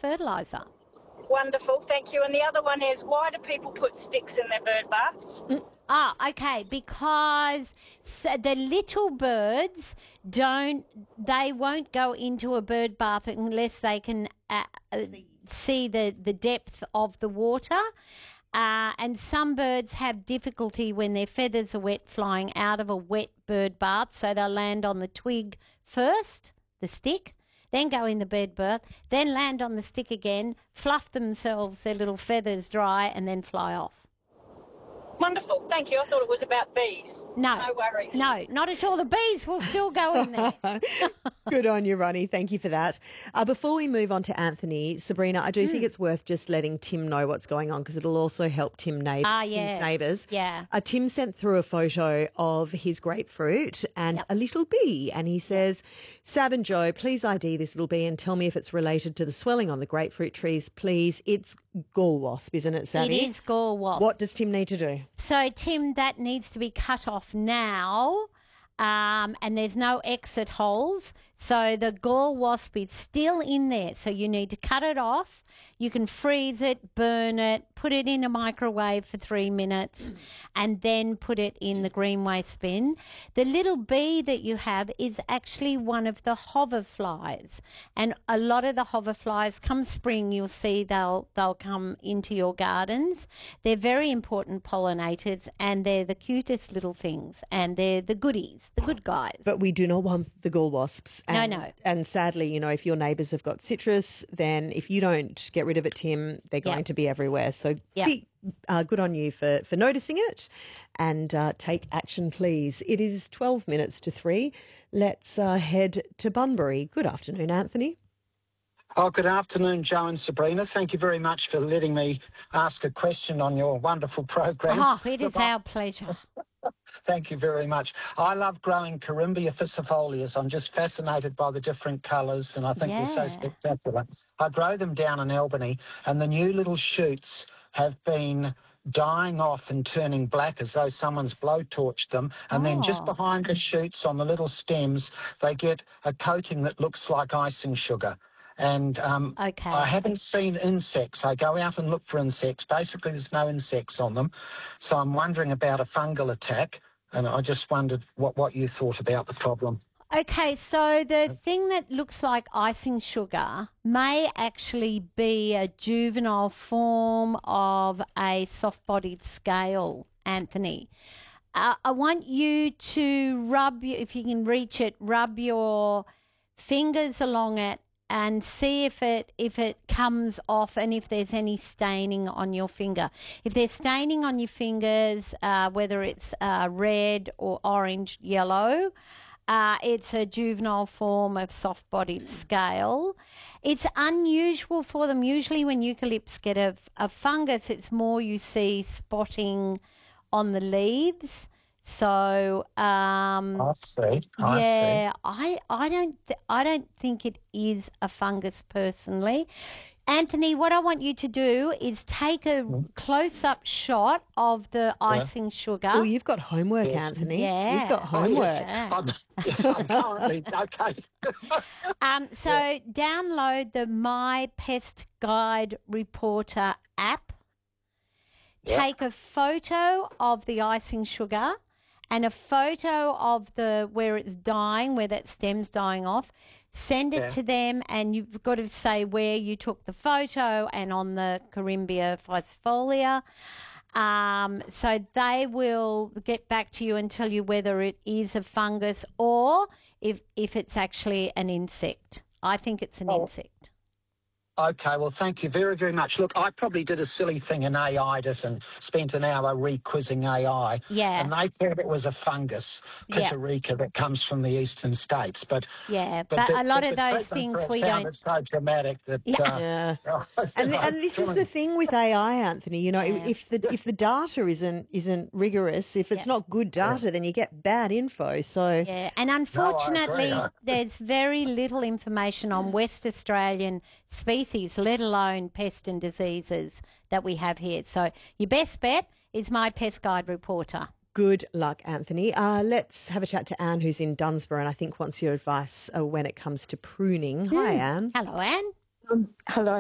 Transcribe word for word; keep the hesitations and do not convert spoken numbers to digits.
fertiliser. Wonderful, thank you. And the other one is, why do people put sticks in their bird baths? Mm. Ah, okay, because so the little birds don't, they won't go into a bird bath unless they can uh, see. see the, the depth of the water. Uh, and some birds have difficulty when their feathers are wet flying out of a wet bird bath, so they'll land on the twig first, the stick, then go in the bird bath, then land on the stick again, fluff themselves, their little feathers dry, and then fly off. Wonderful, thank you. I thought it was about bees. No. No worries. No, not at all. The bees will still go in there. Good on you, Ronnie. Thank you for that. Uh, before we move on to Anthony, Sabrina, I do mm. think it's worth just letting Tim know what's going on because it'll also help Tim neighbour, ah, yeah. Tim's neighbours. Yeah. Uh, Tim sent through a photo of his grapefruit and yep. a little bee, and he says, Sab and Joe, please I D this little bee and tell me if it's related to the swelling on the grapefruit trees, please. It's gall wasp, isn't it, Sabby? It is gall wasp. What does Tim need to do? So, Tim, that needs to be cut off now, um, and there's no exit holes. So the gall wasp is still in there. So you need to cut it off. You can freeze it, burn it, put it in a microwave for three minutes, and then put it in the green waste bin. The little bee that you have is actually one of the hoverflies, and a lot of the hoverflies, come spring, you'll see they'll they'll come into your gardens. They're very important pollinators, and they're the cutest little things, and they're the goodies, the good guys. But we do not want the gall wasps. And, no, no. And sadly, you know, if your neighbours have got citrus, then if you don't get rid of it, Tim, they're going yep. to be everywhere. So yep. be, uh, good on you for, for noticing it, and uh, take action, please. It is twelve minutes to three. Let's uh, head to Bunbury. Good afternoon, Anthony. Oh, good afternoon, Joe and Sabrina. Thank you very much for letting me ask a question on your wonderful program. Oh, it is our pleasure. Thank you very much. I love growing Corymbia ficifolias. I'm just fascinated by the different colours, and I think yeah. they're so spectacular. I grow them down in Albany, and the new little shoots have been dying off and turning black as though someone's blowtorched them, and oh. then just behind the shoots on the little stems, they get a coating that looks like icing sugar. And um, okay. I haven't seen insects. I go out and look for insects. Basically, there's no insects on them. So I'm wondering about a fungal attack, and I just wondered what, what you thought about the problem. Okay, so the thing that looks like icing sugar may actually be a juvenile form of a soft-bodied scale, Anthony. Uh, I want you to rub, if you can reach it, rub your fingers along it and see if it if it comes off and if there's any staining on your finger. If there's staining on your fingers, uh, whether it's uh, red or orange, yellow, uh, it's a juvenile form of soft-bodied scale. It's unusual for them. Usually when eucalypts get a, a fungus, it's more you see spotting on the leaves. So um, I see. I yeah, see. I I don't th- I don't think it is a fungus personally. Anthony, what I want you to do is take a close-up shot of the icing yeah. sugar. Oh, you've got homework, yes. Anthony. Yeah, you've got homework. Oh, yes. I'm, I'm currently okay. um, so yeah. download the My Pest Guide Reporter app. Yeah. Take a photo of the icing sugar and a photo of the where it's dying, where that stem's dying off. Send it yeah. to them, and you've got to say where you took the photo and on the Corymbia ficifolia. Um, so they will get back to you and tell you whether it is a fungus or if if it's actually an insect. I think it's an oh. insect. Okay, well, thank you very, very much. Look, I probably did a silly thing and A I'd it and spent an hour re-quizzing A I. Yeah. And they thought it was a fungus, Pitarica, yeah. that comes from the eastern states. But yeah, but, but the, a lot the, of the those things we sounded don't. so dramatic that. Yeah. Uh, yeah. and, and this is the thing with A I, Anthony. You know, yeah. if the if the data isn't isn't rigorous, if it's yeah. not good data, yeah. then you get bad info. So yeah, and unfortunately, no, there's very little information on West Australian species, let alone pest and diseases that we have here. So your best bet is My Pest Guide Reporter. Good luck, Anthony. Uh, let's have a chat to Anne, who's in Dunsborough, and I think wants your advice uh, when it comes to pruning. Mm. Hi, Anne. Hello, Anne. Um, hello.